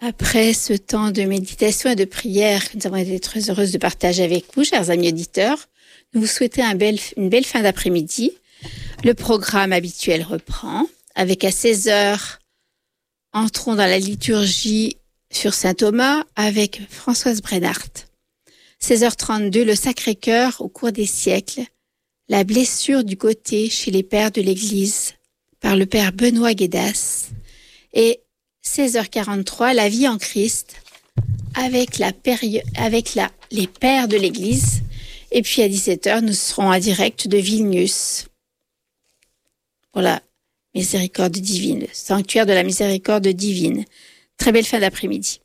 Après ce temps de méditation et de prière que nous avons été très heureuses de partager avec vous, chers amis auditeurs, nous vous souhaitons une belle fin d'après-midi. Le programme habituel reprend avec à 16 heures, entrons dans la liturgie sur saint Thomas avec Françoise Brennart. 16h32, le Sacré-Cœur au cours des siècles, la blessure du côté chez les pères de l'Église par le père Benoît Guédas. Et 16h43, la vie en Christ avec les pères de l'Église. Et puis à 17h, nous serons en direct de Vilnius pour la miséricorde divine, le sanctuaire de la miséricorde divine. Très belle fin d'après-midi.